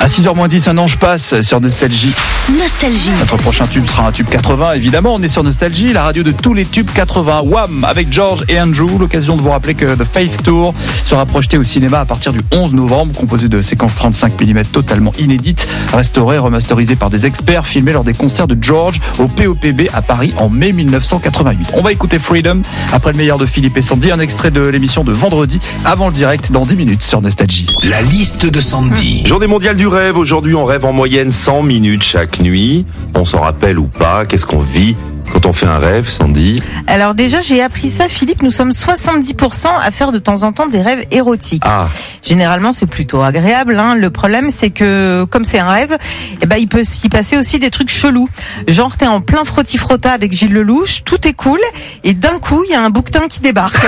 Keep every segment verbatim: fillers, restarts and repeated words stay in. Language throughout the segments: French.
À six heures moins dix, un ange passe sur Nostalgie. Nostalgie. Notre prochain tube sera un tube quatre-vingts, évidemment. On est sur Nostalgie, la radio de tous les tubes quatre-vingts. Wham! Avec George et Andrew. L'occasion de vous rappeler que The Faith Tour sera projeté au cinéma à partir du onze novembre, composé de séquences trente-cinq millimètres totalement inédites, restaurées, remasterisées par des experts, filmées lors des concerts de George au P O P B à Paris en mai dix-neuf cent quatre-vingt-huit. On va écouter Freedom après le meilleur de Philippe et Sandy, un extrait de l'émission de vendredi avant le direct dans dix minutes sur Nostalgie. La liste de Sandy. Journée mondiale du rêve. Aujourd'hui, on rêve en moyenne cent minutes chaque nuit. On s'en rappelle ou pas? Qu'est-ce qu'on vit quand on fait un rêve, Sandy? Alors déjà, j'ai appris ça, Philippe. Nous sommes soixante-dix pour cent à faire de temps en temps des rêves érotiques. Ah. Généralement, c'est plutôt agréable. Hein. Le problème, c'est que comme c'est un rêve, eh ben, il peut s'y passer aussi des trucs chelous. Genre, t'es en plein frotti-frotta avec Gilles Lelouch, tout est cool, et d'un coup, il y a un bouquetin qui débarque.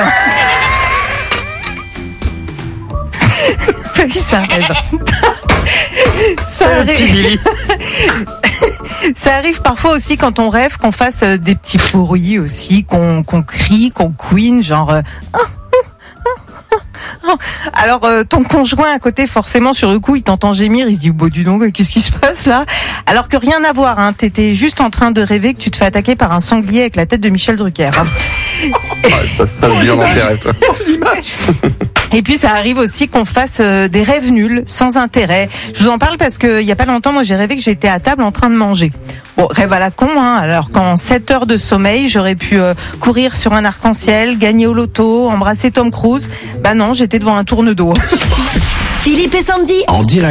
Oui, c'est un rêve. Ça arrive. Ça arrive parfois aussi quand on rêve qu'on fasse des petits bruits aussi, qu'on, qu'on crie, qu'on couine, genre. Euh... Alors euh, ton conjoint à côté, forcément sur le coup, il t'entend gémir, il se dit oh, bah, dis donc, qu'est-ce qui se passe là? Alors que rien à voir, hein, t'étais juste en train de rêver que tu te fais attaquer par un sanglier avec la tête de Michel Drucker. Hein. Ah, ça se passe bien dans tes rêves, toi. Et puis ça arrive aussi qu'on fasse euh, des rêves nuls, sans intérêt. Je vous en parle parce que il y a pas longtemps, moi j'ai rêvé que j'étais à table en train de manger. Bon, rêve à la con, hein. Alors qu'en sept heures de sommeil, j'aurais pu euh, courir sur un arc-en-ciel, gagner au loto, embrasser Tom Cruise. Bah non, j'étais devant un tourne-dos. Philippe et Sandy. En direct.